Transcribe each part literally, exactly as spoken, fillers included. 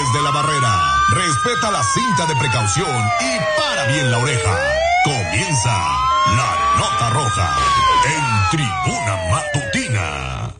desde la barrera. Respeta la cinta de precaución y para bien la oreja. Comienza La Nota Roja en Tribuna Matutina.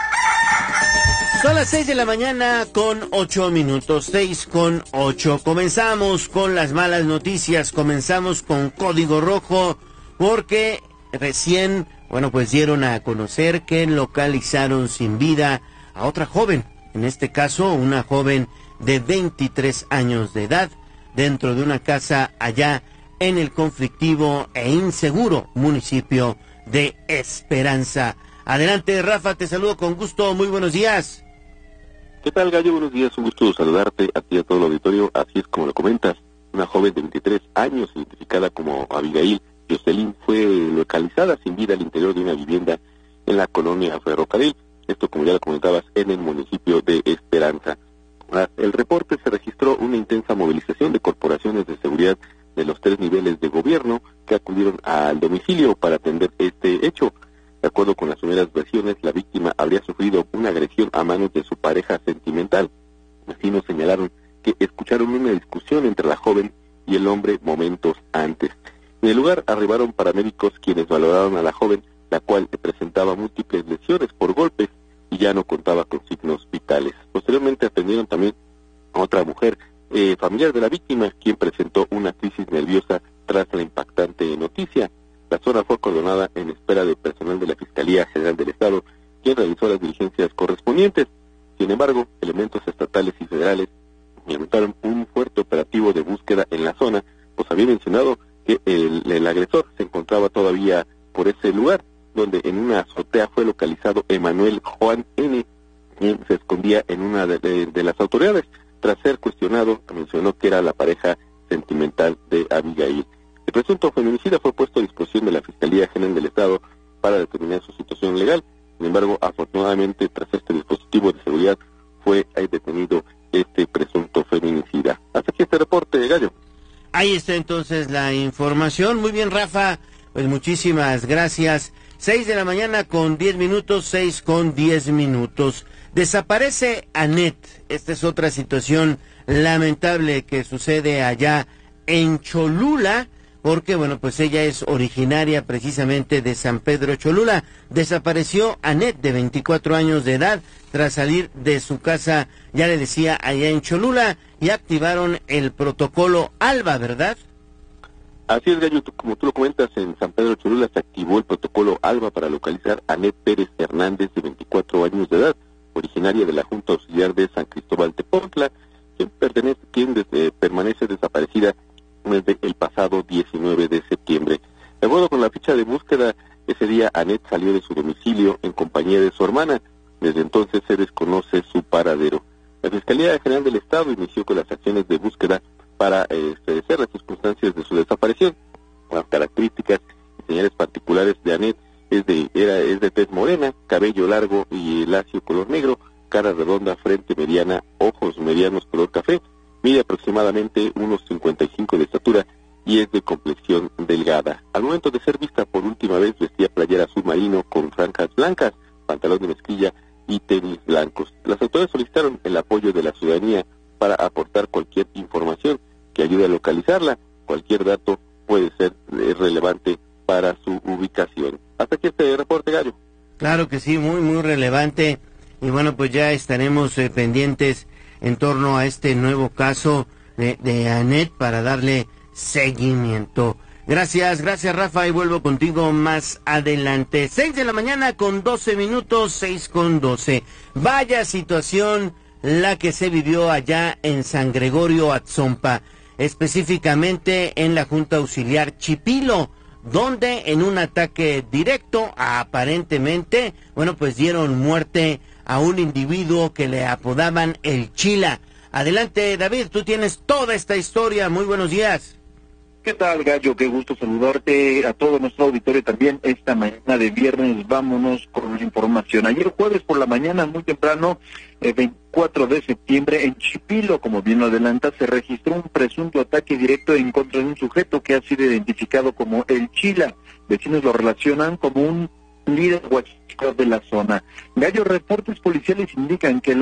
Son las seis de la mañana con ocho minutos, seis con ocho. Comenzamos con las malas noticias, comenzamos con Código Rojo, porque recién, bueno, pues dieron a conocer que localizaron sin vida a otra joven, en este caso una joven de veintitrés años de edad, dentro de una casa allá en el conflictivo e inseguro municipio de Esperanza. Adelante, Rafa, te saludo con gusto, muy buenos días. ¿Qué tal, Gallo? Buenos días, un gusto saludarte a ti y a todo el auditorio. Así es como lo comentas, una joven de veintitrés años, identificada como Abigail Jocelyn, fue localizada sin vida al interior de una vivienda en la colonia Ferrocarril. Esto, como ya lo comentabas, en el municipio de Esperanza. Tras el reporte se registró una intensa movilización de corporaciones de seguridad de los tres niveles de gobierno que acudieron al domicilio para atender este hecho. De acuerdo con las primeras versiones, la víctima habría sufrido una agresión a manos de su pareja sentimental. Vecinos señalaron que escucharon una discusión entre la joven y el hombre momentos antes. En el lugar arribaron paramédicos quienes valoraron a la joven, la cual presentaba múltiples lesiones por golpes y ya no contaba con signos vitales. Posteriormente atendieron también a otra mujer eh, familiar de la víctima, quien presentó una crisis nerviosa tras la impactante noticia. La zona fue acordonada en espera del personal de la Fiscalía General del Estado, quien realizó las diligencias correspondientes. Sin embargo, elementos estatales y federales implementaron un fuerte operativo de búsqueda en la zona, pues había mencionado que el, el agresor se encontraba todavía por ese lugar, donde en una azotea fue localizado Emanuel Juan N., quien se escondía en una de, de, de las autoridades. Tras ser cuestionado, mencionó que era la pareja sentimental de Abigail. El presunto feminicida fue puesto a disposición de la Fiscalía General del Estado para determinar su situación legal. Sin embargo, afortunadamente, tras este dispositivo de seguridad, fue detenido este presunto feminicida. Hasta aquí este reporte, Gallo. Ahí está entonces la información. Muy bien, Rafa, pues muchísimas gracias. Seis de la mañana con diez minutos, seis con diez minutos. Desaparece Anet. Esta es otra situación lamentable que sucede allá en Cholula, porque, bueno, pues ella es originaria precisamente de San Pedro Cholula. Desapareció Anet, de veinticuatro años de edad, tras salir de su casa, ya le decía, allá en Cholula, y activaron el protocolo ALBA, ¿verdad? Así es, Gallo, como tú lo comentas, en San Pedro Cholula se activó el protocolo ALBA para localizar a Anet Pérez Hernández, de veinticuatro años de edad, originaria de la Junta Auxiliar de San Cristóbal Tepoztla, quien, pertenece, quien desde, permanece desaparecida desde el pasado diecinueve de septiembre. De acuerdo con la ficha de búsqueda, ese día Anet salió de su domicilio en compañía de su hermana. Desde entonces se desconoce su paradero. La Fiscalía General del Estado inició con las acciones de búsqueda para eh, esclarecer las circunstancias de su desaparición. Las características y señales particulares de Anet es de, era, es de tez morena, cabello largo y lacio color negro, cara redonda, frente mediana, ojos medianos color café, mide aproximadamente unos cincuenta y cinco de estatura y es de complexión delgada. Al momento de ser vista por última vez vestía playera azul marino con franjas blancas, pantalón de mezclilla y tenis blancos. Las autoridades solicitaron el apoyo de la ciudadanía para aportar cualquier información que ayude a localizarla. Cualquier dato puede ser relevante para su ubicación. Hasta aquí este reporte, Gallo. Claro que sí, muy, muy relevante. Y bueno, pues ya estaremos eh, pendientes en torno a este nuevo caso de, de Anet para darle seguimiento. Gracias, gracias, Rafa, y vuelvo contigo más adelante. Seis de la mañana con doce minutos, seis con doce. Vaya situación la que se vivió allá en San Gregorio Atzompa, específicamente en la Junta Auxiliar Chipilo, donde en un ataque directo, aparentemente, bueno, pues dieron muerte a un individuo que le apodaban el Chila. Adelante, David, tú tienes toda esta historia. Muy buenos días. ¿Qué tal, Gallo? Qué gusto saludarte a todo nuestro auditorio también esta mañana de viernes. Vámonos con la información. Ayer jueves por la mañana, muy temprano, eh, veinticuatro de septiembre, en Chipilo, como bien lo adelanta, se registró un presunto ataque directo en contra de un sujeto que ha sido identificado como el Chila. Vecinos lo relacionan como un líder huachico de la zona. Gallo, reportes policiales indican que el hombre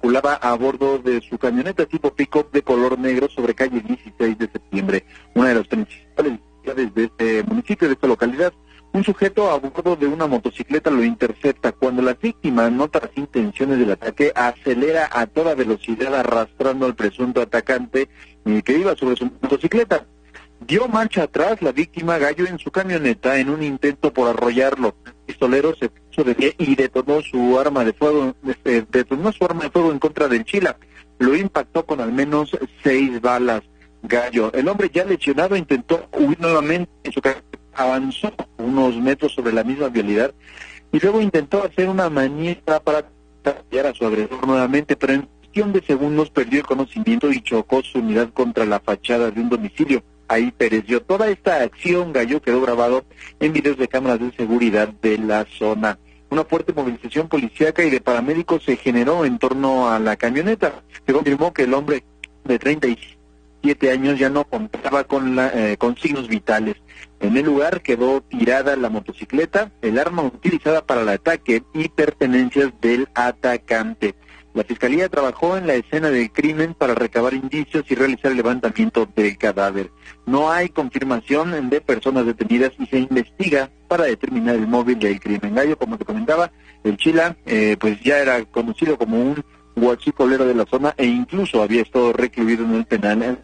circulaba a bordo de su camioneta tipo pick-up de color negro sobre calle dieciséis de septiembre, una de las principales ciudades de este municipio, de esta localidad. Un sujeto a bordo de una motocicleta lo intercepta. Cuando la víctima nota las intenciones del ataque, acelera a toda velocidad arrastrando al presunto atacante eh, que iba sobre su motocicleta. Dio marcha atrás la víctima Gallo en su camioneta en un intento por arrollarlo. El pistolero se puso de pie y detonó su arma de fuego, eh, detonó su arma de fuego en contra del Chila. Lo impactó con al menos seis balas. Gallo, el hombre ya lesionado, intentó huir nuevamente en su camioneta. Avanzó unos metros sobre la misma vialidad y luego intentó hacer una maniobra para atacar a su agresor nuevamente, pero en cuestión de segundos perdió el conocimiento y chocó su unidad contra la fachada de un domicilio. Ahí pereció. Toda esta acción, Gallo, quedó grabado en videos de cámaras de seguridad de la zona. Una fuerte movilización policíaca y de paramédicos se generó en torno a la camioneta. Se confirmó que el hombre de treinta y siete años ya no contaba con, la, eh, con signos vitales. En el lugar quedó tirada la motocicleta, el arma utilizada para el ataque y pertenencias del atacante. La Fiscalía trabajó en la escena del crimen para recabar indicios y realizar el levantamiento del cadáver. No hay confirmación de personas detenidas y se investiga para determinar el móvil del crimen. Gallo, como te comentaba, el Chila eh, pues ya era conocido como un huachicolero de la zona e incluso había estado recluido en el penal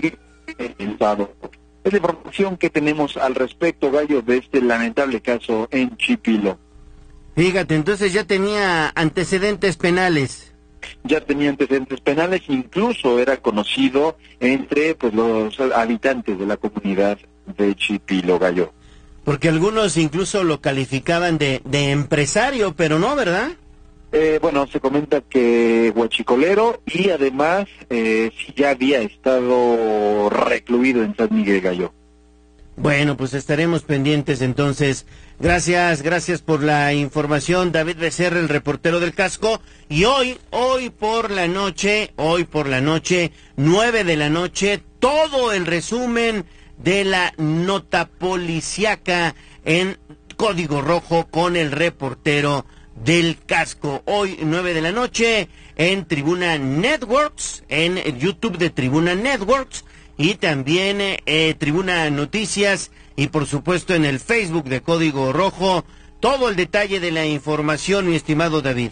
el sábado. Es la información que tenemos al respecto, Gallo, de este lamentable caso en Chipilo. Fíjate, entonces ya tenía antecedentes penales. Ya tenía antecedentes penales, incluso era conocido entre pues los habitantes de la comunidad de Chipilo, Gallo. Porque algunos incluso lo calificaban de, de empresario, pero no, ¿verdad? Eh, bueno, se comenta que huachicolero y además eh, sí ya había estado recluido en San Miguel, Gallo. Bueno, pues estaremos pendientes entonces. Gracias, gracias por la información, David Becerra, el reportero del Casco. Y hoy, hoy por la noche, hoy por la noche, nueve de la noche, todo el resumen de la nota policíaca en Código Rojo con el reportero del Casco. Hoy, nueve de la noche, en Tribuna Networks, en YouTube de Tribuna Networks, y también eh, Tribuna Noticias, y por supuesto en el Facebook de Código Rojo. Todo el detalle de la información, mi estimado David.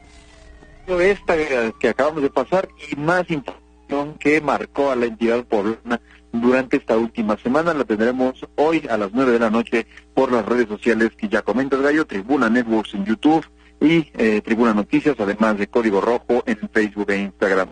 Esta que acabamos de pasar y más información que marcó a la entidad poblana durante esta última semana la tendremos hoy a las nueve de la noche por las redes sociales que ya comentas, Gallo, Tribuna Networks en YouTube y eh, Tribuna Noticias, además de Código Rojo en Facebook e Instagram.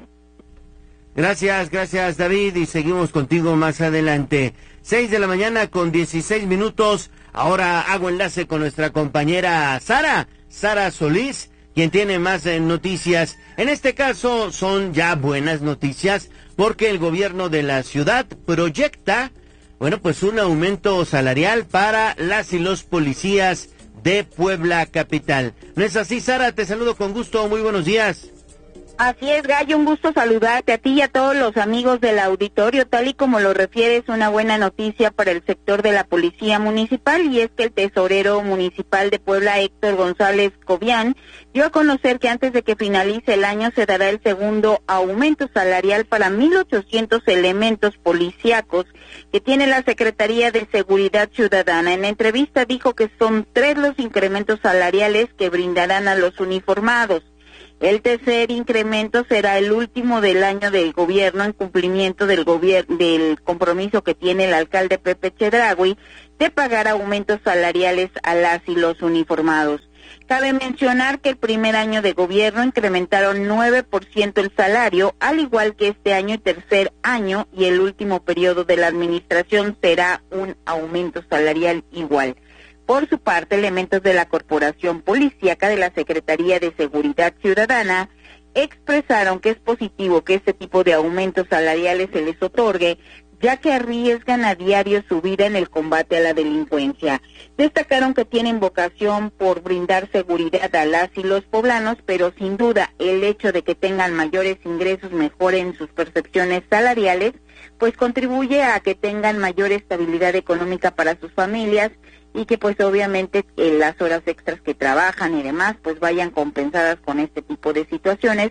Gracias, gracias David, y seguimos contigo más adelante. Seis de la mañana con dieciséis minutos, ahora hago enlace con nuestra compañera Sara, Sara Solís, quien tiene más eh, noticias. En este caso son ya buenas noticias, porque el gobierno de la ciudad proyecta, bueno, pues un aumento salarial para las y los policías de Puebla capital. ¿No es así, Sara? Te saludo con gusto, muy buenos días. Así es, Gallo, un gusto saludarte a ti y a todos los amigos del auditorio. Tal y como lo refieres, una buena noticia para el sector de la policía municipal, y es que el tesorero municipal de Puebla, Héctor González Cobian, dio a conocer que antes de que finalice el año se dará el segundo aumento salarial para mil ochocientos elementos policíacos que tiene la Secretaría de Seguridad Ciudadana. En la entrevista dijo que son tres los incrementos salariales que brindarán a los uniformados. El tercer incremento será el último del año del gobierno, en cumplimiento del gobierno del compromiso que tiene el alcalde Pepe Chedraui de pagar aumentos salariales a las y los uniformados. Cabe mencionar que el primer año de gobierno incrementaron nueve por ciento el salario, al igual que este año y tercer año, y el último periodo de la administración será un aumento salarial igual. Por su parte, elementos de la Corporación Policíaca de la Secretaría de Seguridad Ciudadana expresaron que es positivo que este tipo de aumentos salariales se les otorgue, ya que arriesgan a diario su vida en el combate a la delincuencia. Destacaron que tienen vocación por brindar seguridad a las y los poblanos, pero sin duda el hecho de que tengan mayores ingresos mejoren sus percepciones salariales, pues contribuye a que tengan mayor estabilidad económica para sus familias, y que pues obviamente eh, las horas extras que trabajan y demás pues vayan compensadas con este tipo de situaciones,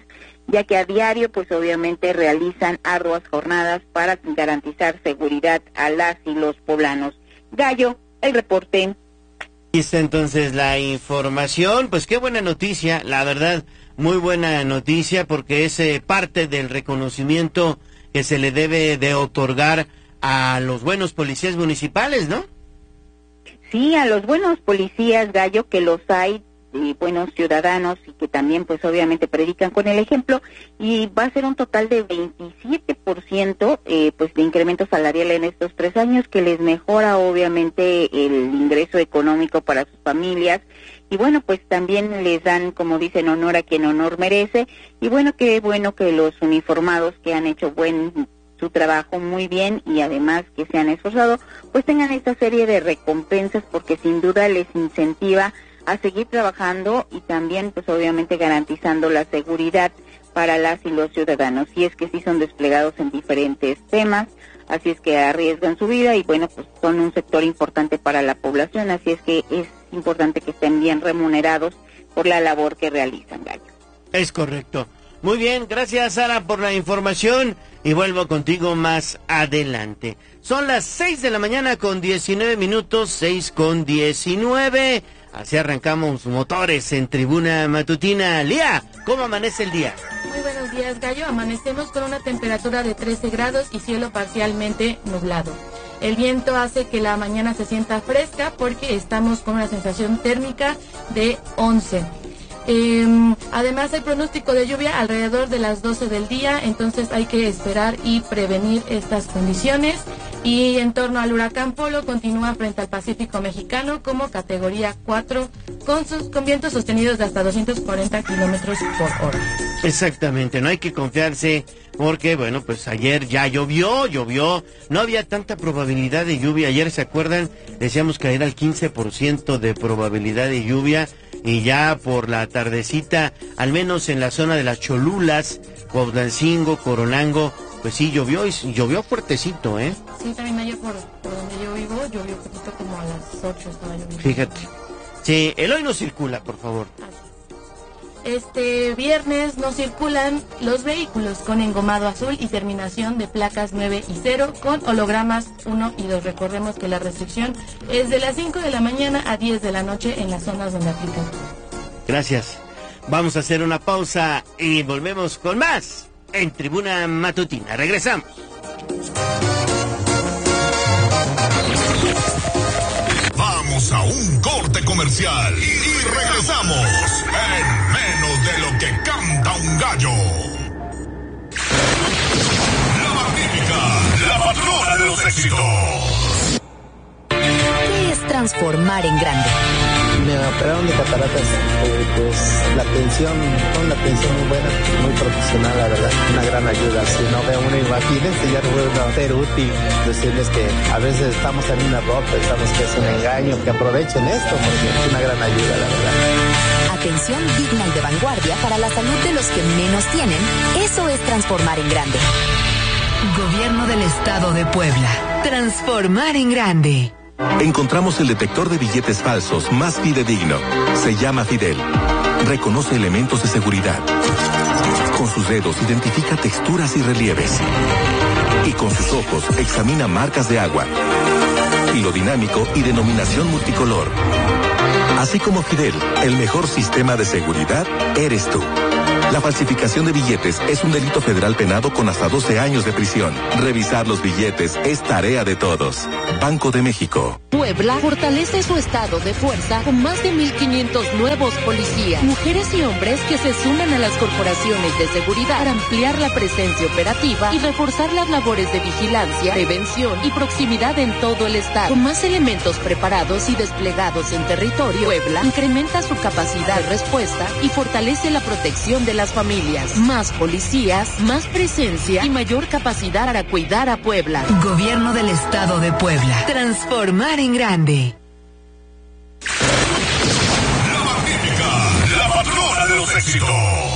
ya que a diario pues obviamente realizan arduas jornadas para garantizar seguridad a las y los poblanos. Gallo, el reporte. Aquí está entonces la información. Pues qué buena noticia, la verdad, muy buena noticia, porque es eh, parte del reconocimiento que se le debe de otorgar a los buenos policías municipales, ¿no? Sí, a los buenos policías, Gallo, que los hay, y buenos ciudadanos, y que también pues obviamente predican con el ejemplo, y va a ser un total de veintisiete por ciento eh, pues de incremento salarial en estos tres años, que les mejora obviamente el ingreso económico para sus familias, y bueno, pues también les dan, como dicen, honor a quien honor merece, y bueno, qué bueno que los uniformados que han hecho buen su trabajo muy bien y además que se han esforzado, pues tengan esta serie de recompensas, porque sin duda les incentiva a seguir trabajando y también pues obviamente garantizando la seguridad para las y los ciudadanos. Y es que sí son desplegados en diferentes temas, así es que arriesgan su vida y bueno, pues son un sector importante para la población, así es que es importante que estén bien remunerados por la labor que realizan, Gallo. Es correcto. Muy bien, gracias Sara por la información y vuelvo contigo más adelante. Son las seis de la mañana con diecinueve minutos, seis con diecinueve. Así arrancamos motores en Tribuna Matutina. Lía, ¿cómo amanece el día? Muy buenos días, Gallo. Amanecemos con una temperatura de trece grados y cielo parcialmente nublado. El viento hace que la mañana se sienta fresca porque estamos con una sensación térmica de once. Eh, además hay pronóstico de lluvia alrededor de las doce del día, entonces hay que esperar y prevenir estas condiciones. Y en torno al huracán Polo, continúa frente al Pacífico mexicano como categoría cuatro, con, sus, con vientos sostenidos de hasta doscientos cuarenta kilómetros por hora. Exactamente, no hay que confiarse porque, bueno, pues ayer ya llovió, llovió, no había tanta probabilidad de lluvia. Ayer, ¿se acuerdan? Decíamos que era el quince por ciento de probabilidad de lluvia. Y ya por la tardecita, al menos en la zona de las Cholulas, Cuautlancingo, Coronango, pues sí llovió y llovió fuertecito, ¿eh? Sí, también ayer por, por donde yo vivo, llovió un poquito como a las ocho estaba lloviendo. Fíjate. Sí, el hoy no circula, por favor. Así. Este viernes no circulan los vehículos con engomado azul y terminación de placas nueve y cero con hologramas uno y dos. Recordemos que la restricción es de las cinco de la mañana a diez de la noche en las zonas donde aplica. Gracias. Vamos a hacer una pausa y volvemos con más en Tribuna Matutina. Regresamos. Vamos a un corte comercial y regresamos en menos de lo que canta un gallo. La Magnífica, la patrona de los éxitos. ¿Qué es transformar en grande? Me operaron de cataratas, eh, pues la atención, con una atención muy buena, muy profesional, la verdad, una gran ayuda. Si no ve uno, imagínense, ya no puede ser útil decirles que a veces estamos en un error, pensamos que es un engaño, que aprovechen esto, porque es una gran ayuda, la verdad. Atención digna y de vanguardia para la salud de los que menos tienen, eso es transformar en grande. Gobierno del Estado de Puebla. Transformar en grande. Encontramos el detector de billetes falsos más fidedigno. Se llama Fidel. Reconoce elementos de seguridad. Con sus dedos identifica texturas y relieves. Y con sus ojos examina marcas de agua. Hilo dinámico y denominación multicolor. Así como Fidel, el mejor sistema de seguridad eres tú. La falsificación de billetes es un delito federal penado con hasta doce años de prisión. Revisar los billetes es tarea de todos. Banco de México. Puebla fortalece su estado de fuerza con más de mil quinientos nuevos policías, mujeres y hombres que se suman a las corporaciones de seguridad para ampliar la presencia operativa y reforzar las labores de vigilancia, prevención y proximidad en todo el estado. Con más elementos preparados y desplegados en territorio, Puebla incrementa su capacidad de respuesta y fortalece la protección de las familias. Más policías, más presencia y mayor capacidad para cuidar a Puebla. Gobierno del Estado de Puebla. Transformar en grande. La Magnífica, la patrona de los éxitos.